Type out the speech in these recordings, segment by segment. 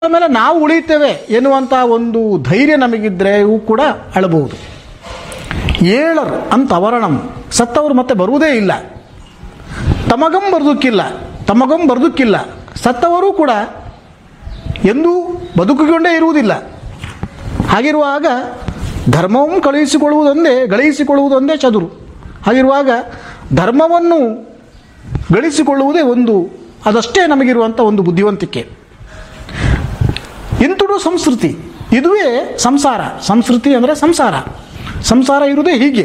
ಮೇಲೆ ನಾವು ಉಳಿತೇವೆ ಎನ್ನುವಂಥ ಒಂದು ಧೈರ್ಯ ನಮಗಿದ್ರೆ ಇವು ಕೂಡ ಅಳಬಹುದು. ಏಳರು ಅಂತ ಅವರಣಂ, ಸತ್ತವರು ಮತ್ತೆ ಬರುವುದೇ ಇಲ್ಲ. ತಮಗಂ ಬದುಕಿಲ್ಲ, ಸತ್ತವರು ಕೂಡ ಎಂದೂ ಬದುಕಿಕೊಂಡೇ ಇರುವುದಿಲ್ಲ. ಹಾಗಿರುವಾಗ ಧರ್ಮವನ್ನು ಗಳಿಸಿಕೊಳ್ಳುವುದೊಂದೇ ಚದುರು. ಹಾಗಿರುವಾಗ ಧರ್ಮವನ್ನು ಗಳಿಸಿಕೊಳ್ಳುವುದೇ ಅದಷ್ಟೇ ನಮಗಿರುವಂಥ ಒಂದು ಬುದ್ಧಿವಂತಿಕೆ. ಇಂತುಡು ಸಂಸ್ಕೃತಿ, ಇದುವೇ ಸಂಸಾರ. ಸಂಸ್ಕೃತಿ ಅಂದರೆ ಸಂಸಾರ ಇರುವುದೇ ಹೀಗೆ.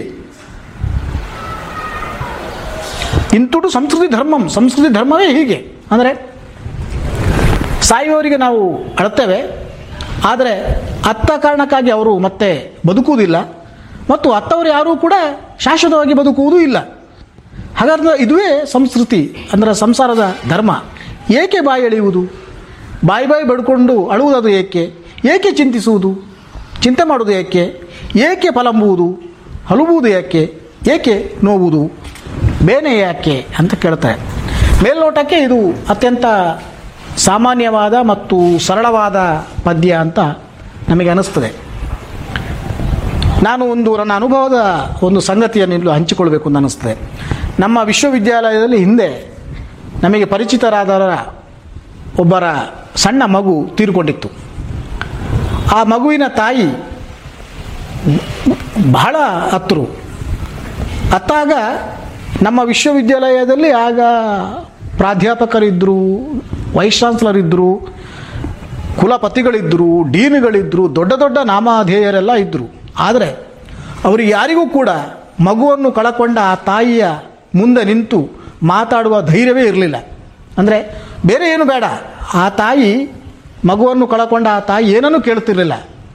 ಇಂತುಡು ಸಂಸ್ಕೃತಿ ಧರ್ಮವೇ ಹೀಗೆ. ಅಂದರೆ ಸಾಯುವವರಿಗೆ ನಾವು ಅಳುತ್ತೇವೆ, ಆದರೆ ಅತ್ತ ಕಾರಣಕ್ಕಾಗಿ ಅವರು ಮತ್ತೆ ಬದುಕುವುದಿಲ್ಲ, ಮತ್ತು ಅತ್ತವರು ಯಾರೂ ಕೂಡ ಶಾಶ್ವತವಾಗಿ ಬದುಕುವುದೂ ಇಲ್ಲ. ಹಾಗಾದ್ರೆ ಇದುವೇ ಸಂಸ್ಕೃತಿ ಅಂದರೆ ಸಂಸಾರದ ಧರ್ಮ. ಏಕೆ ಬಾಯಿ ಎಳೆಯುವುದು? ಬಾಯಿ ಬಡ್ಕೊಂಡು ಅಳುವುದದು ಏಕೆ ಚಿಂತಿಸುವುದು? ಚಿಂತೆ ಮಾಡುವುದು ಏಕೆ ಪಲಂಬುವುದು? ಹಲುಬುವುದು ಏಕೆ ನೋವುವುದು? ಬೇನೆ ಯಾಕೆ ಅಂತ ಕೇಳ್ತಾರೆ. ಮೇಲ್ನೋಟಕ್ಕೆ ಇದು ಅತ್ಯಂತ ಸಾಮಾನ್ಯವಾದ ಮತ್ತು ಸರಳವಾದ ಪದ್ಯ ಅಂತ ನಮಗೆ ಅನ್ನಿಸ್ತದೆ. ನಾನು ನನ್ನ ಅನುಭವದ ಒಂದು ಸಂಗತಿಯನ್ನು ಹಂಚಿಕೊಳ್ಬೇಕು ಅಂತ ಅನ್ನಿಸ್ತದೆ. ನಮ್ಮ ವಿಶ್ವವಿದ್ಯಾಲಯದಲ್ಲಿ ಹಿಂದೆ ನಮಗೆ ಪರಿಚಿತರಾದವರ ಒಬ್ಬರ ಸಣ್ಣ ಮಗು ತೀರಿಕೊಂಡಿತ್ತು. ಆ ಮಗುವಿನ ತಾಯಿ ಬಹಳ ಅತ್ತಾಗ ನಮ್ಮ ವಿಶ್ವವಿದ್ಯಾಲಯದಲ್ಲಿ ಆಗ ಪ್ರಾಧ್ಯಾಪಕರಿದ್ದರು, ವೈಸ್ ಚಾನ್ಸಲರ್ ಇದ್ದರು, ಕುಲಪತಿಗಳಿದ್ದರು, ಡೀನ್ಗಳಿದ್ದರು, ದೊಡ್ಡ ದೊಡ್ಡ ನಾಮಧೇಯರೆಲ್ಲ ಇದ್ದರು. ಆದರೆ ಅವರಿಗೆ ಯಾರಿಗೂ ಕೂಡ ಮಗುವನ್ನು ಕಳಕೊಂಡ ಆ ತಾಯಿಯ ಮುಂದೆ ನಿಂತು ಮಾತಾಡುವ ಧೈರ್ಯವೇ ಇರಲಿಲ್ಲ. ಅಂದರೆ ಬೇರೆ ಏನು ಬೇಡ, ಆ ತಾಯಿ ಮಗುವನ್ನು ಕಳಕೊಂಡ ಆ ತಾಯಿ ಏನನ್ನೂ ಕೇಳ್ತಿರಲಿಲ್ಲ.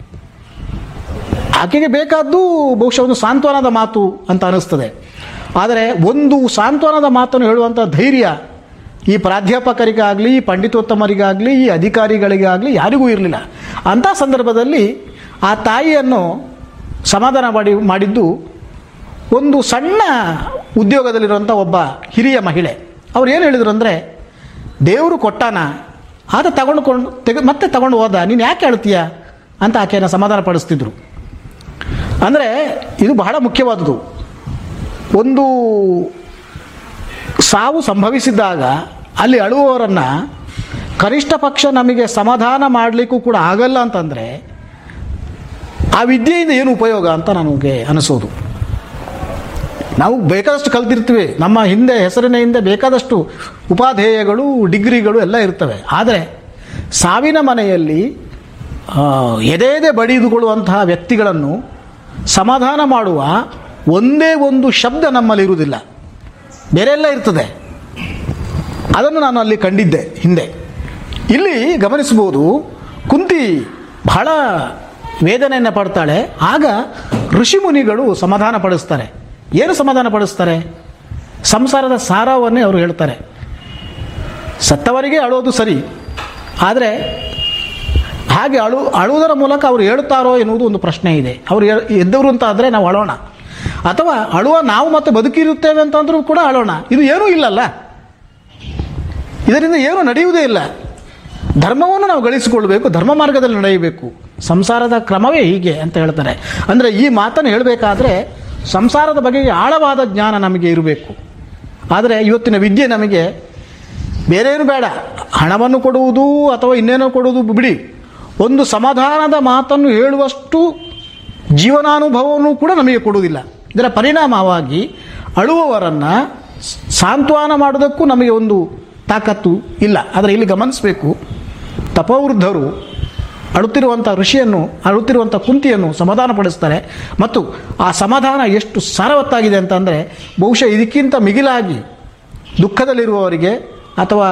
ಆಕೆಗೆ ಬೇಕಾದ್ದು ಬಹುಶಃ ಒಂದು ಸಾಂತ್ವನದ ಮಾತು ಅಂತ ಅನ್ನಿಸ್ತದೆ. ಆದರೆ ಒಂದು ಸಾಂತ್ವನದ ಮಾತನ್ನು ಹೇಳುವಂಥ ಧೈರ್ಯ ಈ ಪ್ರಾಧ್ಯಾಪಕರಿಗಾಗಲಿ, ಪಂಡಿತೋತ್ತಮರಿಗಾಗಲಿ, ಈ ಅಧಿಕಾರಿಗಳಿಗಾಗಲಿ ಯಾರಿಗೂ ಇರಲಿಲ್ಲ. ಅಂಥ ಸಂದರ್ಭದಲ್ಲಿ ಆ ತಾಯಿಯನ್ನು ಸಮಾಧಾನ ಮಾಡಿದ್ದು ಒಂದು ಸಣ್ಣ ಉದ್ಯೋಗದಲ್ಲಿರುವಂಥ ಒಬ್ಬ ಹಿರಿಯ ಮಹಿಳೆ. ಅವ್ರು ಏನು ಹೇಳಿದರು ಅಂದರೆ, ದೇವರು ಕೊಟ್ಟಾನ, ಆತ ಮತ್ತೆ ತಗೊಂಡು ಹೋದ, ನೀನು ಯಾಕೆ ಹೇಳ್ತೀಯ ಅಂತ ಆಕೆಯನ್ನು ಸಮಾಧಾನ ಪಡಿಸ್ತಿದ್ರು. ಅಂದರೆ ಇದು ಬಹಳ ಮುಖ್ಯವಾದುದು. ಒಂದು ಸಾವು ಸಂಭವಿಸಿದ್ದಾಗ ಅಲ್ಲಿ ಅಳುವವರನ್ನು ಕನಿಷ್ಠ ಪಕ್ಷ ನಮಗೆ ಸಮಾಧಾನ ಮಾಡಲಿಕ್ಕೂ ಕೂಡ ಆಗಲ್ಲ ಅಂತಂದರೆ ಆ ವಿದ್ಯೆಯಿಂದ ಏನು ಉಪಯೋಗ ಅಂತ ನನಗೆ ಅನಿಸೋದು. ನಾವು ಬೇಕಾದಷ್ಟು ಕಲ್ತಿರ್ತೀವಿ, ನಮ್ಮ ಹೆಸರಿನ ಹಿಂದೆ ಬೇಕಾದಷ್ಟು ಉಪಾಧೇಯಗಳು, ಡಿಗ್ರಿಗಳು ಎಲ್ಲ ಇರ್ತವೆ. ಆದರೆ ಸಾವಿನ ಮನೆಯಲ್ಲಿ ಎದೆ ಬಡಿದುಕೊಳ್ಳುವಂತಹ ವ್ಯಕ್ತಿಗಳನ್ನು ಸಮಾಧಾನ ಮಾಡುವ ಒಂದೇ ಒಂದು ಶಬ್ದ ನಮ್ಮಲ್ಲಿ ಇರುವುದಿಲ್ಲ, ಬೇರೆ ಎಲ್ಲ ಇರ್ತದೆ. ಅದನ್ನು ನಾನು ಅಲ್ಲಿ ಕಂಡಿದ್ದೆ ಹಿಂದೆ. ಇಲ್ಲಿ ಗಮನಿಸ್ಬೋದು, ಕುಂತಿ ಬಹಳ ವೇದನೆಯನ್ನು ಪಡ್ತಾಳೆ. ಆಗ ಋಷಿಮುನಿಗಳು ಸಮಾಧಾನ ಪಡಿಸ್ತಾರೆ. ಏನು ಸಮಾಧಾನ ಪಡಿಸ್ತಾರೆ? ಸಂಸಾರದ ಸಾರವನ್ನೇ ಅವರು ಹೇಳ್ತಾರೆ. ಸತ್ತವರಿಗೆ ಅಳೋದು ಸರಿ, ಆದರೆ ಹಾಗೆ ಅಳುವುದರ ಮೂಲಕ ಅವರು ಹೇಳುತ್ತಾರೋ ಎನ್ನುವುದು ಒಂದು ಪ್ರಶ್ನೆ ಇದೆ. ಅವರು ಎದ್ದವರು ಅಂತ ಆದರೆ ನಾವು ಅಳೋಣ, ಅಥವಾ ನಾವು ಮತ್ತೆ ಬದುಕಿರುತ್ತೇವೆ ಅಂತಂದ್ರೂ ಕೂಡ ಅಳೋಣ. ಇದು ಏನೂ ಇಲ್ಲಲ್ಲ, ಇದರಿಂದ ಏನೂ ನಡೆಯುವುದೇ ಇಲ್ಲ. ಧರ್ಮವನ್ನು ನಾವು ಗಳಿಸಿಕೊಳ್ಬೇಕು, ಧರ್ಮ ಮಾರ್ಗದಲ್ಲಿ ನಡೆಯಬೇಕು. ಸಂಸಾರದ ಕ್ರಮವೇ ಹೀಗೆ ಅಂತ ಹೇಳ್ತಾರೆ. ಅಂದರೆ ಈ ಮಾತನ್ನು ಹೇಳಬೇಕಾದ್ರೆ ಸಂಸಾರದ ಬಗೆಗೆ ಆಳವಾದ ಜ್ಞಾನ ನಮಗೆ ಇರಬೇಕು. ಆದರೆ ಇವತ್ತಿನ ವಿದ್ಯೆ ನಮಗೆ ಬೇರೇನು ಬೇಡ, ಹಣವನ್ನು ಕೊಡುವುದು ಅಥವಾ ಇನ್ನೇನೋ ಕೊಡುವುದು ಬಿಡಿ, ಒಂದು ಸಮಾಧಾನದ ಮಾತನ್ನು ಹೇಳುವಷ್ಟು ಜೀವನಾನುಭವವನ್ನು ಕೂಡ ನಮಗೆ ಕೊಡುವುದಿಲ್ಲ. ಇದರ ಪರಿಣಾಮವಾಗಿ ಅಳುವವರನ್ನು ಸಾಂತ್ವನ ಮಾಡೋದಕ್ಕೂ ನಮಗೆ ಒಂದು ತಾಕತ್ತು ಇಲ್ಲ. ಆದರೆ ಇಲ್ಲಿ ಗಮನಿಸಬೇಕು, ತಪವೃದ್ಧರು ಅಳುತ್ತಿರುವಂಥ ಕುಂತಿಯನ್ನು ಸಮಾಧಾನ ಪಡಿಸ್ತಾರೆ. ಮತ್ತು ಆ ಸಮಾಧಾನ ಎಷ್ಟು ಸಾರವತ್ತಾಗಿದೆ ಅಂತಂದರೆ, ಬಹುಶಃ ಇದಕ್ಕಿಂತ ಮಿಗಿಲಾಗಿ ದುಃಖದಲ್ಲಿರುವವರಿಗೆ ಅಥವಾ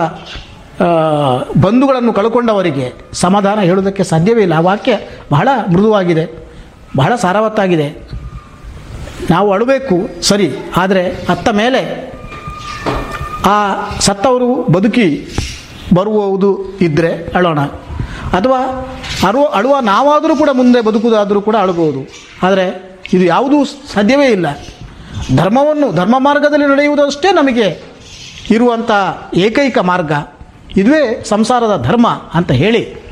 ಬಂಧುಗಳನ್ನು ಕಳ್ಕೊಂಡವರಿಗೆ ಸಮಾಧಾನ ಹೇಳೋದಕ್ಕೆ ಸಾಧ್ಯವೇ ಇಲ್ಲ. ಆ ವಾಕ್ಯ ಬಹಳ ಮೃದುವಾಗಿದೆ, ಬಹಳ ಸಾರವತ್ತಾಗಿದೆ. ನಾವು ಅಳಬೇಕು ಸರಿ, ಆದರೆ ಅತ್ತ ಮೇಲೆ ಆ ಸತ್ತವರು ಬದುಕಿ ಬರುವುದು ಇದ್ದರೆ ಅಳೋಣ, ಅಥವಾ ಅಳುವ ನಾವಾದರೂ ಕೂಡ ಮುಂದೆ ಬದುಕುವುದಾದರೂ ಕೂಡ ಅಳಬಹುದು. ಆದರೆ ಇದು ಯಾವುದೂ ಸಾಧ್ಯವೇ ಇಲ್ಲ. ಧರ್ಮ ಮಾರ್ಗದಲ್ಲಿ ನಡೆಯುವುದಷ್ಟೇ ನಮಗೆ ಇರುವಂಥ ಏಕೈಕ ಮಾರ್ಗ. ಇದುವೇ ಸಂಸಾರದ ಧರ್ಮ ಅಂತ ಹೇಳಿ